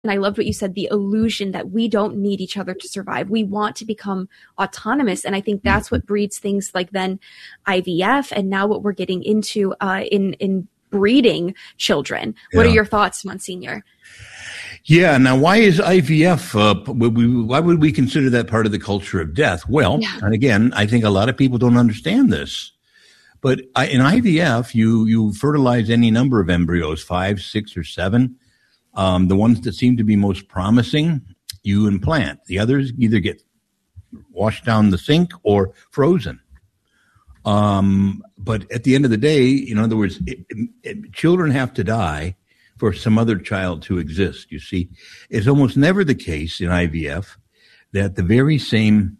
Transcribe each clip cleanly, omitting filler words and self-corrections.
I loved what you said, the illusion that we don't need each other to survive. We want to become autonomous. And I think that's what breeds things like then IVF and now what we're getting into in breeding children. What are your thoughts, Monsignor? Yeah. Now, why is IVF, why would we consider that part of the culture of death? Well, and again, I think a lot of people don't understand this. But in IVF, you fertilize any number of embryos, 5, 6, or 7. The ones that seem to be most promising, you implant. The others either get washed down the sink or frozen. But at the end of the day, in other words, children have to die for some other child to exist. You see, it's almost never the case in IVF that the very same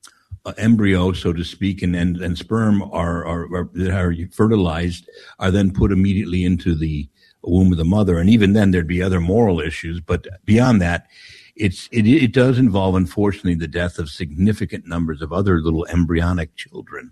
embryo, so to speak, and sperm that are fertilized are then put immediately into the womb of the mother. And even then there'd be other moral issues. But beyond that, it does involve, unfortunately, the death of significant numbers of other little embryonic children.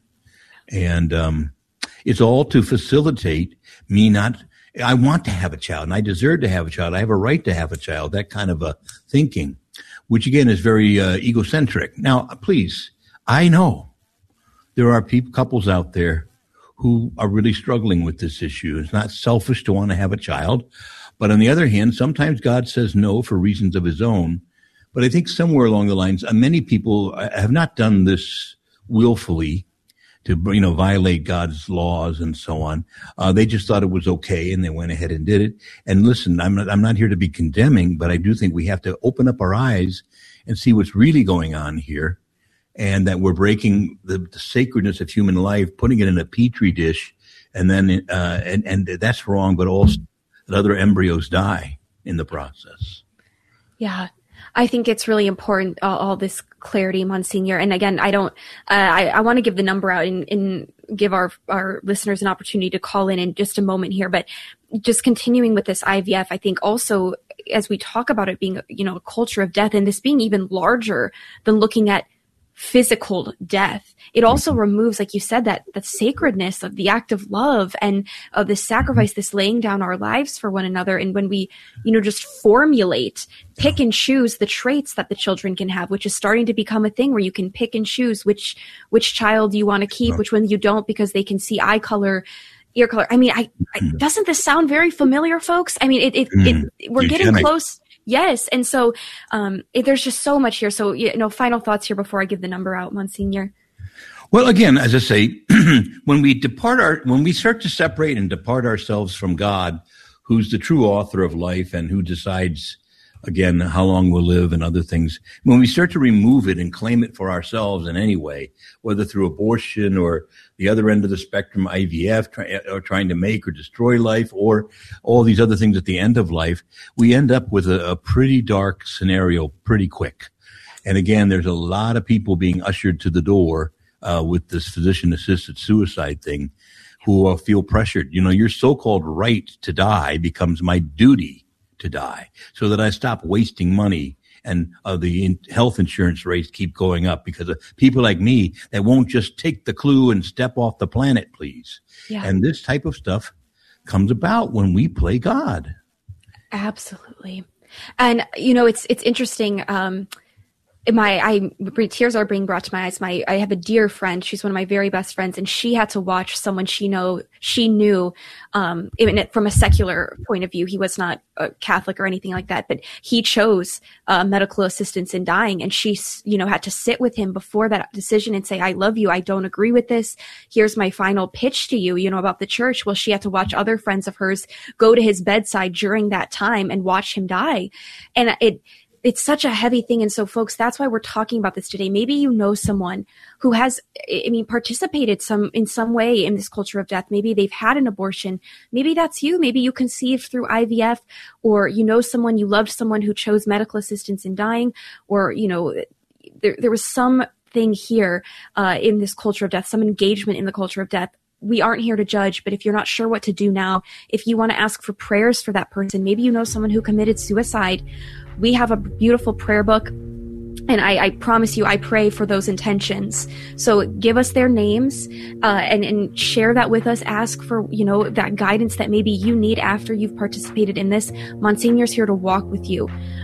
And it's all to facilitate me I want to have a child and I deserve to have a child. I have a right to have a child, that kind of a thinking, which again is very egocentric. Now, please, I know there are couples out there who are really struggling with this issue. It's not selfish to want to have a child. But on the other hand, sometimes God says no for reasons of his own. But I think somewhere along the lines, many people have not done this willfully to, violate God's laws and so on. They just thought it was okay and they went ahead and did it. And listen, I'm not here to be condemning, but I do think we have to open up our eyes and see what's really going on here. And that we're breaking the sacredness of human life, putting it in a petri dish, and then and that's wrong. But also that other embryos die in the process. Yeah, I think it's really important, all this clarity, Monsignor. And again, I want to give the number out and give our listeners an opportunity to call in just a moment here. But just continuing with this IVF, I think also as we talk about it being, a culture of death and this being even larger than looking at physical death, it also removes, like you said, that sacredness of the act of love and of the sacrifice, this laying down our lives for one another. And when we, just pick and choose the traits that the children can have, which is starting to become a thing where you can pick and choose which child you want to keep, which one you don't, because they can see eye color, ear color. I mean, doesn't this sound very familiar, folks? I mean, we're Eugenic. Getting close. Yes. And so there's just so much here. So, final thoughts here before I give the number out, Monsignor. Well, again, as I say, when we start to separate and depart ourselves from God, who's the true author of life and who decides, again, how long we'll live and other things, when we start to remove it and claim it for ourselves in any way, whether through abortion or the other end of the spectrum, IVF, or trying to make or destroy life, or all these other things at the end of life, we end up with a pretty dark scenario pretty quick. And again, there's a lot of people being ushered to the door with this physician-assisted suicide thing who feel pressured. Your so-called right to die becomes my duty to die, so that I stop wasting money and the health insurance rates keep going up because of people like me that won't just take the clue and step off the planet, please. Yeah. And this type of stuff comes about when we play God. Absolutely. And, it's interesting. Tears are being brought to my eyes. I have a dear friend. She's one of my very best friends, and she had to watch someone she knew, from a secular point of view. He was not a Catholic or anything like that, but he chose medical assistance in dying, and she, had to sit with him before that decision and say, "I love you. I don't agree with this. Here's my final pitch to you, about the church." Well, she had to watch other friends of hers go to his bedside during that time and watch him die, and it's such a heavy thing. And so, folks, that's why we're talking about this today. Maybe someone who has, participated in some way in this culture of death. Maybe they've had an abortion. Maybe that's you. Maybe you conceived through IVF, or you loved someone who chose medical assistance in dying, or, there was something here in this culture of death, some engagement in the culture of death. We aren't here to judge, but if you're not sure what to do now, if you want to ask for prayers for that person, maybe someone who committed suicide, we have a beautiful prayer book, and I promise you, I pray for those intentions. So give us their names and share that with us. Ask for, that guidance that maybe you need after you've participated in this. Monsignor's here to walk with you.